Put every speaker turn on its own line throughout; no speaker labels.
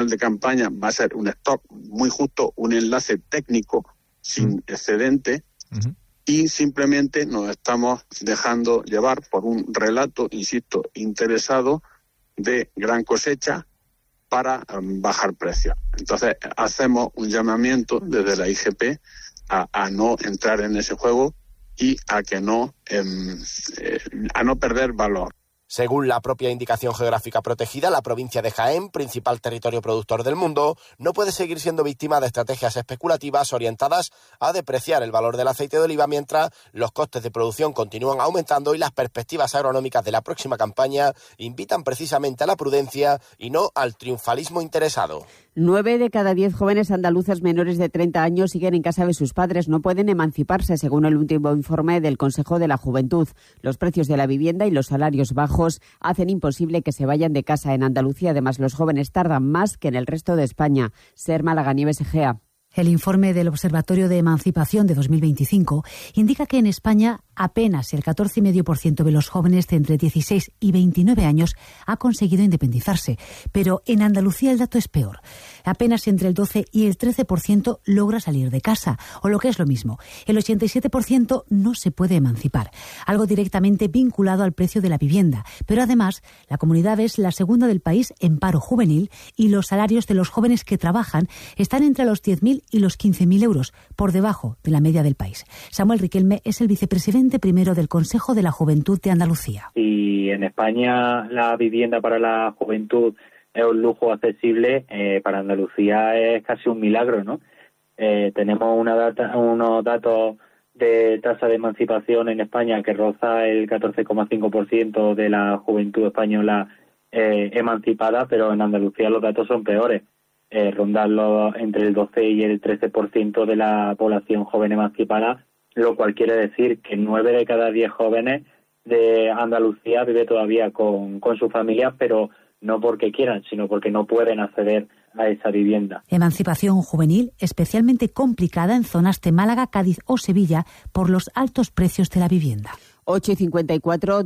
de campaña va a ser un stock muy justo, un enlace técnico sin excedente, y simplemente nos estamos dejando llevar por un relato, insisto, interesado de gran cosecha para bajar precios. Entonces hacemos un llamamiento desde la IGP a no entrar en ese juego y a no perder valor.
Según la propia indicación geográfica protegida, la provincia de Jaén, principal territorio productor del mundo, no puede seguir siendo víctima de estrategias especulativas orientadas a depreciar el valor del aceite de oliva mientras los costes de producción continúan aumentando y las perspectivas agronómicas de la próxima campaña invitan precisamente a la prudencia y no al triunfalismo interesado.
9 de cada 10 jóvenes andaluces menores de 30 años siguen en casa de sus padres. No pueden emanciparse, según el último informe del Consejo de la Juventud. Los precios de la vivienda y los salarios bajos hacen imposible que se vayan de casa en Andalucía. Además, los jóvenes tardan más que en el resto de España. Ser Málaga, Nieves Egea.
El informe del Observatorio de Emancipación de 2025 indica que en España apenas el 14,5% de los jóvenes de entre 16 y 29 años ha conseguido independizarse. Pero en Andalucía el dato es peor. Apenas entre el 12 y el 13% logra salir de casa. O lo que es lo mismo, el 87% no se puede emancipar. Algo directamente vinculado al precio de la vivienda. Pero además, la comunidad es la segunda del país en paro juvenil y los salarios de los jóvenes que trabajan están entre los 10.000 y los 15.000 euros, por debajo de la media del país. Samuel Riquelme es el vicepresidente primero del Consejo de la Juventud de Andalucía.
Y en España la vivienda para la juventud es un lujo accesible, para Andalucía es casi un milagro, ¿no? Tenemos unos datos de tasa de emancipación en España que roza el 14,5% de la juventud española emancipada, pero en Andalucía los datos son peores. Rondarlo entre el 12 y el 13% de la población joven emancipada, lo cual quiere decir que 9 de cada 10 jóvenes de Andalucía vive todavía con su familia, pero no porque quieran, sino porque no pueden acceder a esa vivienda.
Emancipación juvenil especialmente complicada en zonas de Málaga, Cádiz o Sevilla por los altos precios de la vivienda.
8:54,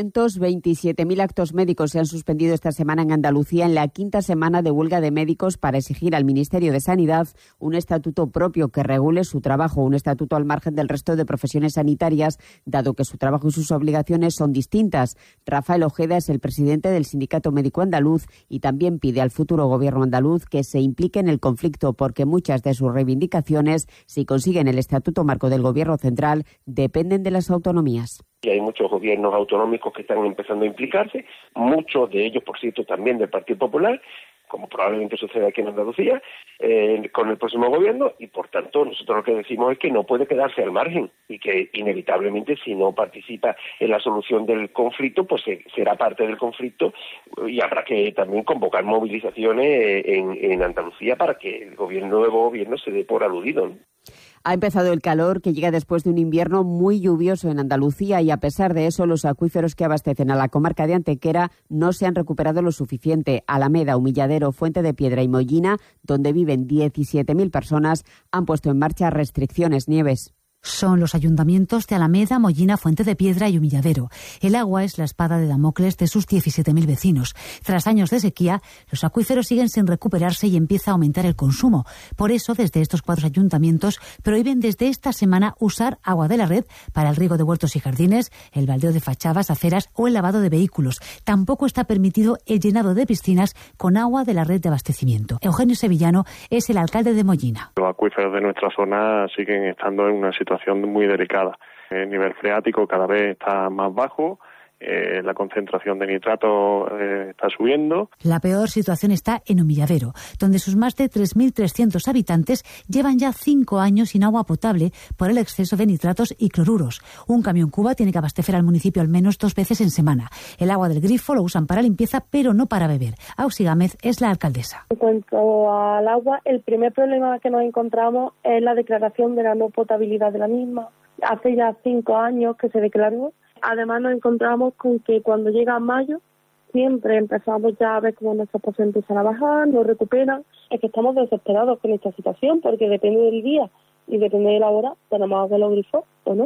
227.000 actos médicos se han suspendido esta semana en Andalucía en la quinta semana de huelga de médicos para exigir al Ministerio de Sanidad un estatuto propio que regule su trabajo, un estatuto al margen del resto de profesiones sanitarias, dado que su trabajo y sus obligaciones son distintas. Rafael Ojeda es el presidente del Sindicato Médico Andaluz y también pide al futuro gobierno andaluz que se implique en el conflicto porque muchas de sus reivindicaciones, si consiguen el estatuto marco del gobierno central, dependen de las autonomías.
Y hay muchos gobiernos autonómicos que están empezando a implicarse, muchos de ellos, por cierto, también del Partido Popular, como probablemente suceda aquí en Andalucía, con el próximo gobierno, y por tanto nosotros lo que decimos es que no puede quedarse al margen y que inevitablemente si no participa en la solución del conflicto, pues será parte del conflicto y habrá que también convocar movilizaciones en Andalucía para que el nuevo gobierno se dé por aludido, ¿no?
Ha empezado el calor que llega después de un invierno muy lluvioso en Andalucía y a pesar de eso los acuíferos que abastecen a la comarca de Antequera no se han recuperado lo suficiente. Alameda, Humilladero, Fuente de Piedra y Mollina, donde viven 17.000 personas, han puesto en marcha restricciones. Nieves.
Son los ayuntamientos de Alameda, Mollina, Fuente de Piedra y Humilladero. El agua es la espada de Damocles de sus 17.000 vecinos. Tras años de sequía, los acuíferos siguen sin recuperarse y empieza a aumentar el consumo. Por eso, desde estos 4 ayuntamientos, prohíben desde esta semana usar agua de la red para el riego de huertos y jardines, el baldeo de fachadas, aceras o el lavado de vehículos. Tampoco está permitido el llenado de piscinas con agua de la red de abastecimiento. Eugenio Sevillano es el alcalde de Mollina.
Los acuíferos de nuestra zona siguen estando en una situación muy delicada. El nivel freático cada vez está más bajo, la concentración de nitratos está subiendo.
La peor situación está en Humilladero, donde sus más de 3.300 habitantes llevan ya 5 años sin agua potable por el exceso de nitratos y cloruros. Un camión cuba tiene que abastecer al municipio al menos 2 veces en semana. El agua del grifo lo usan para limpieza, pero no para beber. Auxi Gámez es la alcaldesa.
En cuanto al agua, el primer problema que nos encontramos es la declaración de la no potabilidad de la misma. Hace ya 5 años que se declaró. Además nos encontramos con que cuando llega mayo siempre empezamos ya a ver cómo nuestros pozos empiezan a bajar, no recuperan. Es que estamos desesperados con esta situación porque depende del día y depende de la hora, tenemos agua de los grifos o no.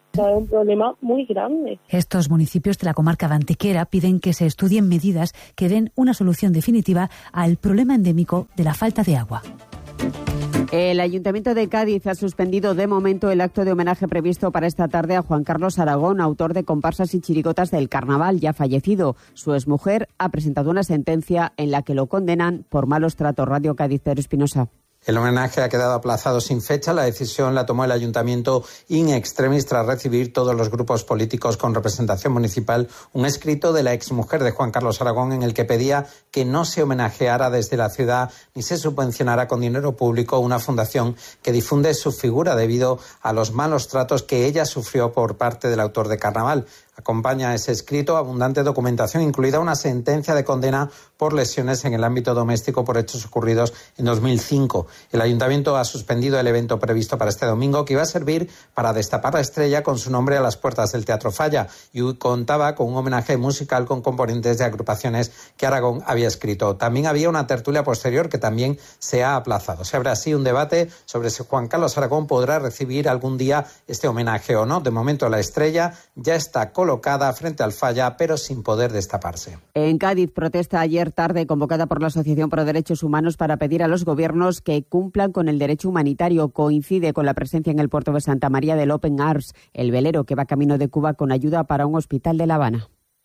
Es un problema muy grande.
Estos municipios de la comarca de Antequera piden que se estudien medidas que den una solución definitiva al problema endémico de la falta de agua.
El Ayuntamiento de Cádiz ha suspendido de momento el acto de homenaje previsto para esta tarde a Juan Carlos Aragón, autor de comparsas y chirigotas del Carnaval, ya fallecido. Su exmujer ha presentado una sentencia en la que lo condenan por malos tratos. Radio Cádiz, Pedro Espinosa.
El homenaje ha quedado aplazado sin fecha. La decisión la tomó el Ayuntamiento in extremis tras recibir todos los grupos políticos con representación municipal un escrito de la exmujer de Juan Carlos Aragón en el que pedía que no se homenajeara desde la ciudad ni se subvencionara con dinero público una fundación que difunde su figura debido a los malos tratos que ella sufrió por parte del autor de Carnaval. Acompaña a ese escrito abundante documentación, incluida una sentencia de condena por lesiones en el ámbito doméstico por hechos ocurridos en 2005. El Ayuntamiento ha suspendido el evento previsto para este domingo, que iba a servir para destapar la estrella con su nombre a las puertas del Teatro Falla, y contaba con un homenaje musical con componentes de agrupaciones que Aragón había escrito. También había una tertulia posterior que también se ha aplazado. Se abre así un debate sobre si Juan Carlos Aragón podrá recibir algún día este homenaje o no. De momento la estrella ya está colocada frente al Falla, pero sin poder destaparse.
En Cádiz, protesta ayer tarde convocada por la Asociación Pro Derechos Humanos para pedir a los gobiernos que cumplan con el derecho humanitario. Coincide con la presencia en el puerto de Santa María del Open Arms, el velero que va camino de Cuba con ayuda para un hospital de La Habana.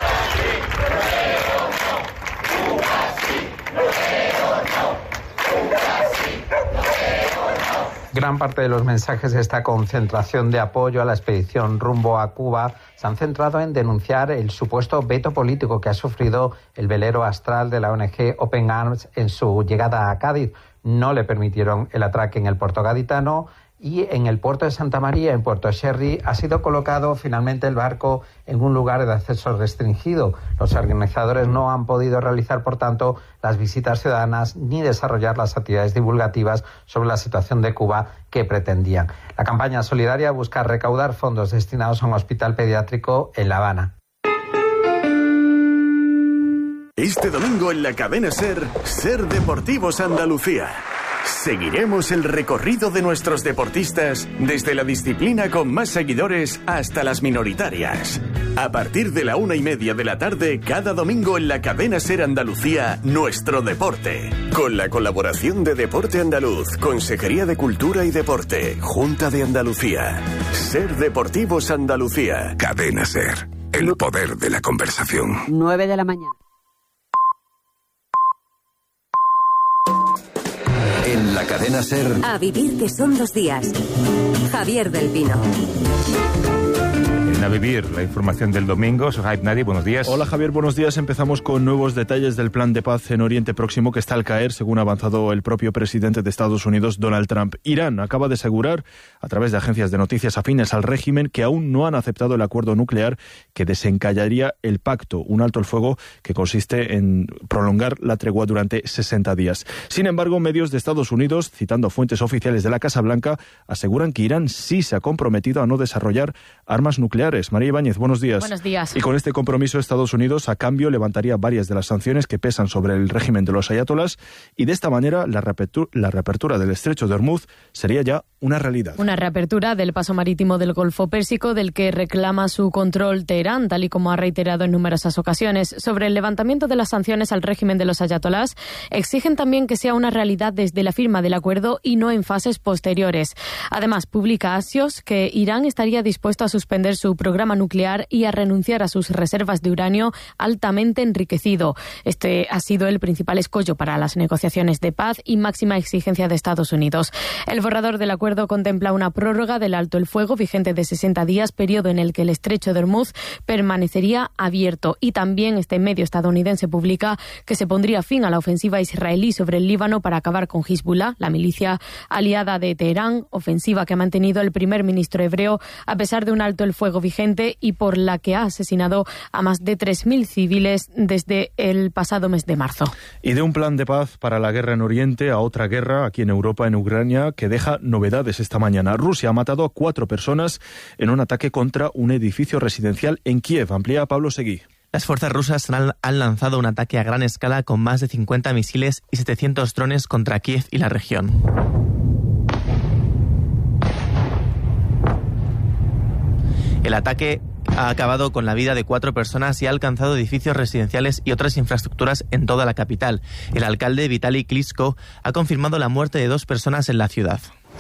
Gran parte de los mensajes de esta concentración de apoyo a la expedición rumbo a Cuba se han centrado en denunciar el supuesto veto político que ha sufrido el velero Astral de la ONG Open Arms en su llegada a Cádiz. No le permitieron el atraque en el puerto gaditano y en el puerto de Santa María, en Puerto Sherry, ha sido colocado finalmente el barco en un lugar de acceso restringido. Los organizadores no han podido realizar, por tanto, las visitas ciudadanas ni desarrollar las actividades divulgativas sobre la situación de Cuba que pretendían. La campaña solidaria busca recaudar fondos destinados a un hospital pediátrico en La Habana.
Este domingo en la cadena SER, SER Deportivos Andalucía. Seguiremos el recorrido de nuestros deportistas desde la disciplina con más seguidores hasta las minoritarias. A partir de la 1:30 de la tarde, cada domingo en la cadena SER Andalucía, Nuestro Deporte. Con la colaboración de Deporte Andaluz, Consejería de Cultura y Deporte, Junta de Andalucía. SER Deportivos Andalucía.
Cadena SER, el poder de la conversación.
9 de la mañana.
En la cadena SER.
A vivir que son los días. Javier del Pino.
A vivir, la información del domingo. Sohaib Nadi, buenos días.
Hola Javier, buenos días. Empezamos con nuevos detalles del plan de paz en Oriente Próximo que está al caer, según ha avanzado el propio presidente de Estados Unidos, Donald Trump. Irán acaba de asegurar, a través de agencias de noticias afines al régimen, que aún no han aceptado el acuerdo nuclear que desencallaría el pacto, un alto el fuego que consiste en prolongar la tregua durante 60 días. Sin embargo, medios de Estados Unidos, citando fuentes oficiales de la Casa Blanca, aseguran que Irán sí se ha comprometido a no desarrollar armas nucleares. María Ibáñez, buenos días.
Buenos días.
Y con este compromiso, Estados Unidos, a cambio, levantaría varias de las sanciones que pesan sobre el régimen de los ayatolás, y de esta manera la reapertura del estrecho de Hormuz sería ya una realidad.
Una reapertura del paso marítimo del Golfo Pérsico, del que reclama su control Teherán, tal y como ha reiterado en numerosas ocasiones. Sobre el levantamiento de las sanciones al régimen de los ayatolás, exigen también que sea una realidad desde la firma del acuerdo y no en fases posteriores. Además, publica Axios que Irán estaría dispuesto a suspender su programa nuclear y a renunciar a sus reservas de uranio altamente enriquecido. Este ha sido el principal escollo para las negociaciones de paz y máxima exigencia de Estados Unidos. El borrador del acuerdo contempla una prórroga del alto el fuego vigente de 60 días, periodo en el que el estrecho de Hormuz permanecería abierto. Y también este medio estadounidense publica que se pondría fin a la ofensiva israelí sobre el Líbano para acabar con Hezbollah, la milicia aliada de Teherán, ofensiva que ha mantenido el primer ministro hebreo a pesar de un alto el fuego vigente y por la que ha asesinado a más de 3.000 civiles desde el pasado mes de marzo.
Y de un plan de paz para la guerra en Oriente a otra guerra aquí en Europa, en Ucrania, que deja novedades esta mañana. Rusia ha matado a 4 personas en un ataque contra un edificio residencial en Kiev. Amplía Pablo Seguí.
Las fuerzas rusas han lanzado un ataque a gran escala con más de 50 misiles y 700 drones contra Kiev y la región. El ataque ha acabado con la vida de 4 personas y ha alcanzado edificios residenciales y otras infraestructuras en toda la capital. El alcalde Vitaly Klitschko ha confirmado la muerte de 2 personas en la ciudad.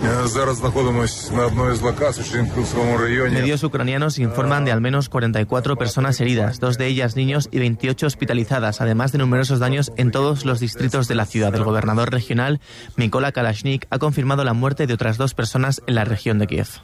Medios ucranianos informan de al menos 44 personas heridas, 2 de ellas niños y 28 hospitalizadas, además de numerosos daños en todos los distritos de la ciudad. El gobernador regional, Mykola Kalashnik, ha confirmado la muerte de otras 2 personas en la región de Kiev.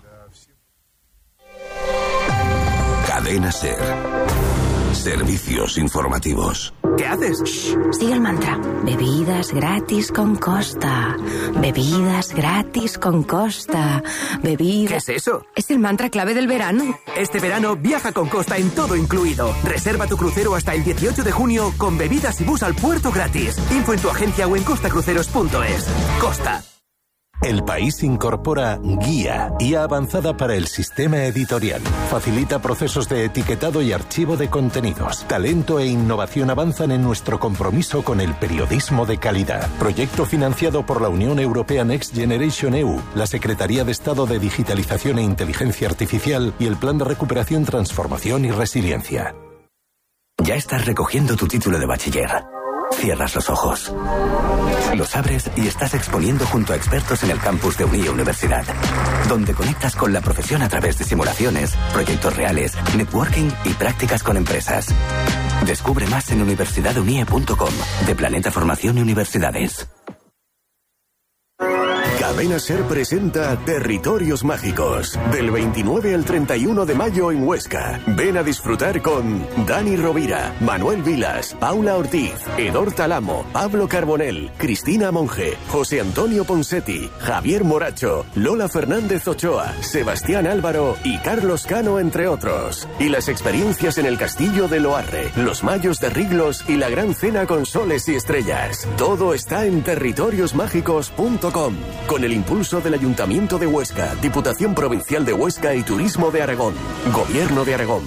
Cadena SER. Servicios informativos.
¿Qué haces? Shh, sigue el mantra. Bebidas gratis con Costa. Bebidas gratis con Costa.
¿Qué es eso?
Es el mantra clave del verano.
Este verano viaja con Costa en todo incluido. Reserva tu crucero hasta el 18 de junio con bebidas y bus al puerto gratis. Info en tu agencia o en costacruceros.es. Costa.
El País incorpora Guía Avanzada para el Sistema Editorial. Facilita procesos de etiquetado y archivo de contenidos. Talento e innovación avanzan en nuestro compromiso con el periodismo de calidad. Proyecto financiado por la Unión Europea Next Generation EU, la Secretaría de Estado de Digitalización e Inteligencia Artificial y el Plan de Recuperación, Transformación y Resiliencia.
Ya estás recogiendo tu título de bachiller. Cierras los ojos, los abres y estás exponiendo junto a expertos en el campus de Unie Universidad, donde conectas con la profesión a través de simulaciones, proyectos reales, networking y prácticas con empresas. Descubre más en universidadunie.com, de Planeta Formación y Universidades.
Cadena SER presenta Territorios Mágicos, del 29 al 31 de mayo en Huesca. Ven a disfrutar con Dani Rovira, Manuel Vilas, Paula Ortiz, Edor Talamo, Pablo Carbonell, Cristina Monge, José Antonio Ponsetti, Javier Moracho, Lola Fernández Ochoa, Sebastián Álvaro y Carlos Cano, entre otros. Y las experiencias en el Castillo de Loarre, los Mayos de Riglos y la Gran Cena con Soles y Estrellas. Todo está en territoriosmágicos.com. Con el impulso del Ayuntamiento de Huesca, Diputación Provincial de Huesca y Turismo de Aragón. Gobierno de Aragón.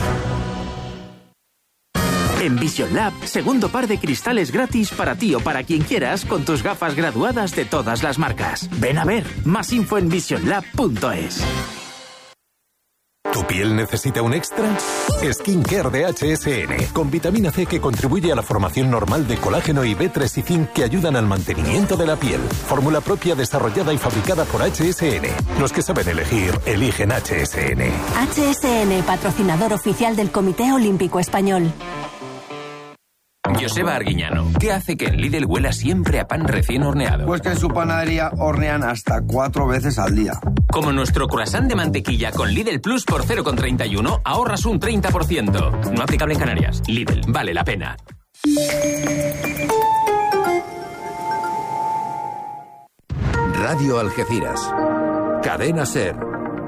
En Vision Lab, segundo par de cristales gratis para ti o para quien quieras con tus gafas graduadas de todas las marcas. Ven a ver, más info en visionlab.es.
¿Tu piel necesita un extra? Skincare de HSN, con vitamina C que contribuye a la formación normal de colágeno y B3 y zinc que ayudan al mantenimiento de la piel. Fórmula propia desarrollada y fabricada por HSN. Los que saben elegir, eligen HSN.
HSN, patrocinador oficial del Comité Olímpico Español.
Joseba Arguiñano, ¿qué hace que en Lidl huela siempre a pan recién horneado?
Pues que en su panadería hornean hasta 4 veces al día.
Como nuestro croissant de mantequilla con Lidl Plus por 0,31 ahorras un 30%. No aplicable en Canarias. Lidl, vale la pena.
Radio Algeciras. Cadena SER.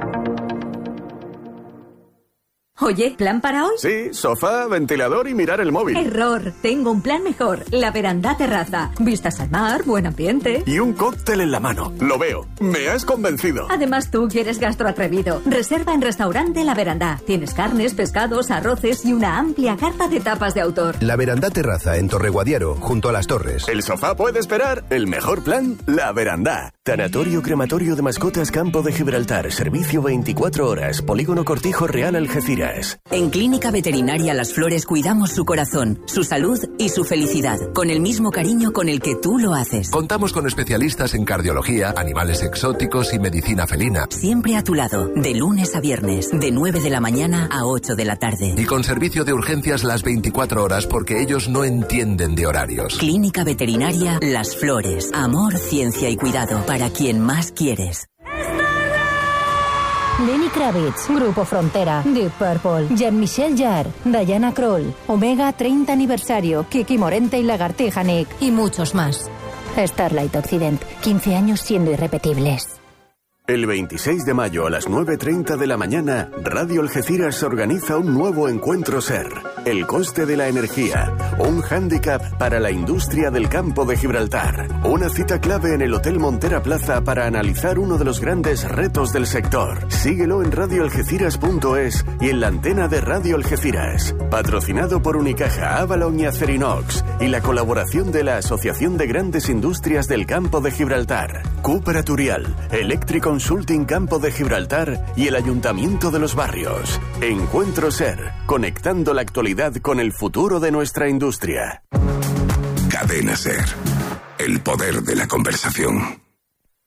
Oye, ¿plan para hoy?
Sí, sofá, ventilador y mirar el móvil.
Error, tengo un plan mejor. La Verandá Terraza. Vistas al mar, buen ambiente.
Y un cóctel en la mano. Lo veo. Me has convencido.
Además, tú quieres gastroatrevido. Reserva en Restaurante La Verandá. Tienes carnes, pescados, arroces y una amplia carta de tapas de autor.
La Verandá Terraza en Torreguadiaro, junto a las Torres.
El sofá puede esperar. El mejor plan, La Verandá. Tanatorio Crematorio de Mascotas Campo de Gibraltar. Servicio 24 horas. Polígono Cortijo Real Algeciras.
En Clínica Veterinaria Las Flores cuidamos su corazón, su salud y su felicidad, con el mismo cariño con el que tú lo haces.
Contamos con especialistas en cardiología, animales exóticos y medicina felina.
Siempre a tu lado, de lunes a viernes, de 9 de la mañana a 8 de la tarde.
Y con servicio de urgencias las 24 horas porque ellos no entienden de horarios.
Clínica Veterinaria Las Flores. Amor, ciencia y cuidado para quien más quieres.
Lenny Kravitz, Grupo Frontera, Deep Purple, Jean-Michel Jarre, Diana Krall, Omega 30 aniversario, Kiki Morente y Lagartija Nick y muchos más. Starlight Occident, 15 años siendo irrepetibles.
El 26 de mayo a las 9:30 de la mañana, Radio Algeciras organiza un nuevo encuentro SER. el coste de la energía, un hándicap para la industria del campo de Gibraltar. Una cita clave en el Hotel Montera Plaza para analizar uno de los grandes retos del sector. Síguelo en radioalgeciras.es y en la antena de Radio Algeciras. Patrocinado por Unicaja, Avalon y Acerinox y la colaboración de la Asociación de Grandes Industrias del Campo de Gibraltar, Cooper Aturial, Electric Consulting Campo de Gibraltar y el Ayuntamiento de los Barrios. Encuentro SER, conectando la actualidad con el futuro de nuestra industria.
Cadena SER, el poder de la conversación.